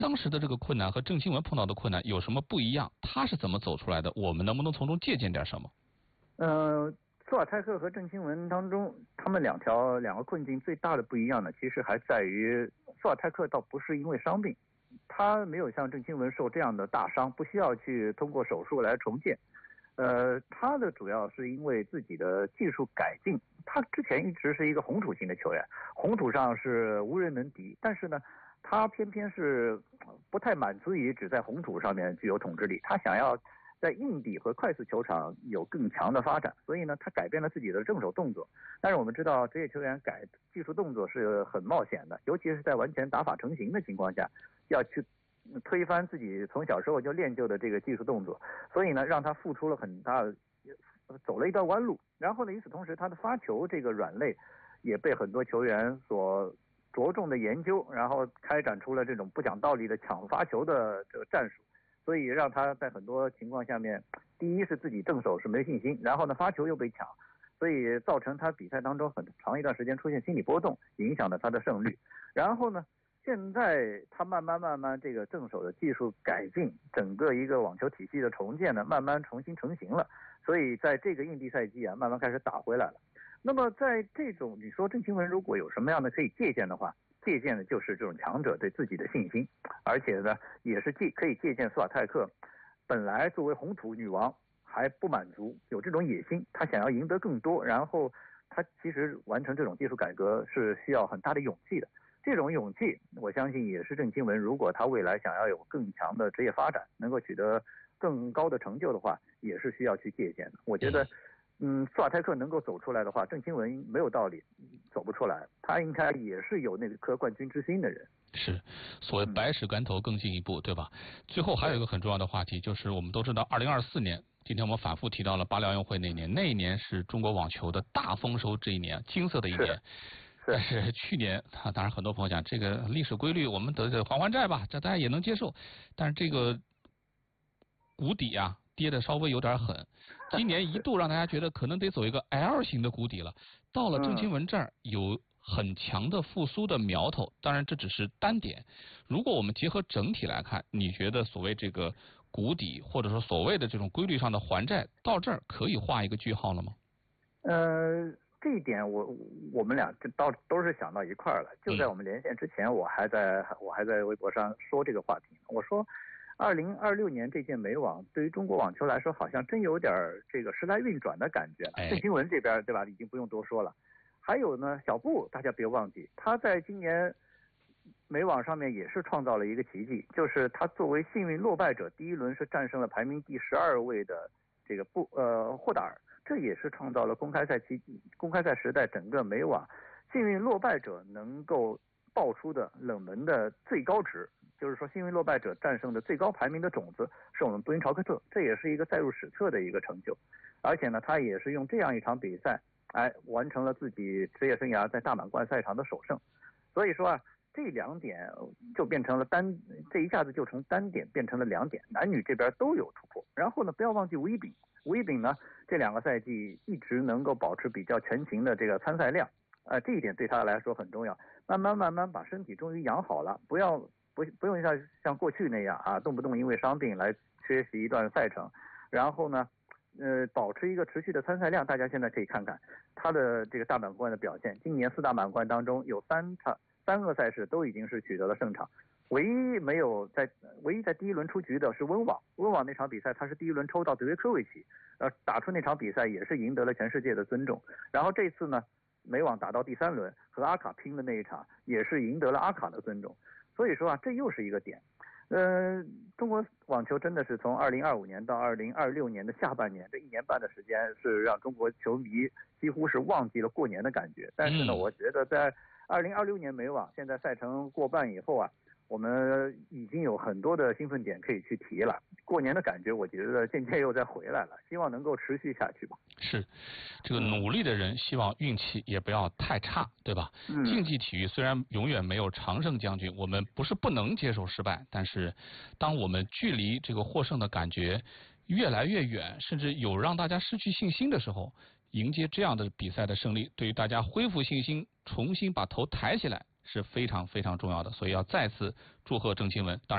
当时的这个困难和郑钦文碰到的困难有什么不一样？他是怎么走出来的？我们能不能从中借鉴点什么？ 索尔泰克和郑钦文当中，他们两个困境最大的不一样呢，其实还在于索尔泰克倒不是因为伤病，他没有像郑钦文受这样的大伤，不需要去通过手术来重建。他的主要是因为自己的技术改进。他之前一直是一个红土型的球员，红土上是无人能敌，但是呢，他偏偏是不太满足于只在红土上面具有统治力，他想要在硬地和快速球场有更强的发展，所以呢，他改变了自己的正手动作。但是我们知道，职业球员改技术动作是很冒险的，尤其是在完全打法成型的情况下，要去推翻自己从小时候就练就的这个技术动作，所以呢，让他付出了很大的，走了一段弯路。然后呢，与此同时，他的发球这个软肋也被很多球员所着重的研究，然后开展出了这种不讲道理的抢发球的这个战术，所以让他在很多情况下面，第一是自己正手是没信心，然后呢发球又被抢，所以造成他比赛当中很长一段时间出现心理波动，影响了他的胜率。然后呢，现在他慢慢这个正手的技术改进，整个一个网球体系的重建呢，慢慢重新成型了。所以在这个硬地赛季啊，慢慢开始打回来了。那么在这种你说郑钦文如果有什么样的可以借鉴的话，借鉴的就是这种强者对自己的信心，而且呢，也是可以借鉴索尔泰克本来作为红土女王还不满足，有这种野心，他想要赢得更多，然后他其实完成这种技术改革是需要很大的勇气的。这种勇气，我相信也是郑钦文如果他未来想要有更强的职业发展，能够取得更高的成就的话，也是需要去借鉴的。我觉得，索尔泰克能够走出来的话，郑钦文没有道理走不出来，他应该也是有那颗冠军之心的人。 是，所谓百尺竿头更进一步，对吧？最后还有一个很重要的话题，就是我们都知道2024年，今天我们反复提到了巴黎奥运会那年是中国网球的大丰收这一年，金色的一年。但是去年，当然很多朋友讲这个历史规律，我们得还债吧，这大家也能接受。但是这个谷底啊，跌的稍微有点狠。今年一度让大家觉得可能得走一个 L 型的谷底了。到了郑钦文这儿有很强的复苏的苗头，当然这只是单点。如果我们结合整体来看，你觉得所谓这个谷底，或者说所谓的这种规律上的还债，到这儿可以画一个句号了吗？ 这一点我们俩都是想到一块儿了。就在我们连线之前，我还在微博上说这个话题。我说，2026年这届美网对于中国网球来说，好像真有点这个时来运转的感觉了。郑钦文这边对吧，已经不用多说了。还有呢，小布大家别忘记，他在今年美网上面也是创造了一个奇迹，就是他作为幸运落败者，第一轮是战胜了排名第12位的这个霍达尔。这也是创造了公开赛时代整个美网幸运落败者能够爆出的冷门的最高值，就是说幸运落败者战胜的最高排名的种子是我们布林朝克特，这也是一个载入史册的一个成就。而且呢，他也是用这样一场比赛，完成了自己职业生涯在大满贯赛场的首胜。所以说啊，这2点就变成了这一下子就从单点变成了2点，男女这边都有突破。然后呢，不要忘记吴一丙呢，这2个赛季一直能够保持比较全勤的这个参赛量，这一点对他来说很重要。慢慢把身体终于养好了，不用像过去那样啊，动不动因为伤病来缺席一段赛程。然后呢，保持一个持续的参赛量。大家现在可以看看他的这个大满贯的表现，今年4大满贯当中有3个赛事都已经是取得了胜场。唯一在第一轮出局的是温网那场比赛，他是第一轮抽到德约科维奇，打出那场比赛也是赢得了全世界的尊重。然后这次呢，美网打到第3轮和阿卡拼的那一场，也是赢得了阿卡的尊重。所以说啊，这又是一个点。中国网球真的是从2025年到2026年的下半年，这1年半的时间是让中国球迷几乎是忘记了过年的感觉。但是呢，我觉得在2026年美网现在赛程过半以后啊，我们已经有很多的兴奋点可以去提了。过年的感觉我觉得渐渐又再回来了，希望能够持续下去吧。 是，这个努力的人希望运气也不要太差，对吧？竞技体育虽然永远没有常胜将军，我们不是不能接受失败，但是当我们距离这个获胜的感觉越来越远，甚至有让大家失去信心的时候，迎接这样的比赛的胜利，对于大家恢复信心，重新把头抬起来是非常非常重要的。所以要再次祝贺郑钦文。当然